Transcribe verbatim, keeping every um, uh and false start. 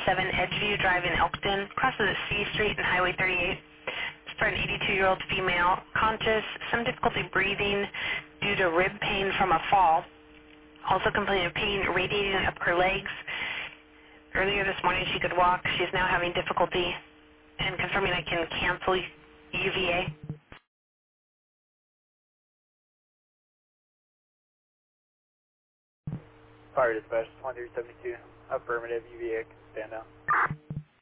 seven Edgeview Drive in Elkton, crosses at C Street and Highway thirty-eight. It's for an eighty-two-year-old female, conscious, some difficulty breathing due to rib pain from a fall. Also complaining of pain radiating up her legs. Earlier this morning she could walk. She's now having difficulty, and confirming I can cancel U V A. Fire dispatch twenty-three seventy-two. Affirmative, U V A, stand down.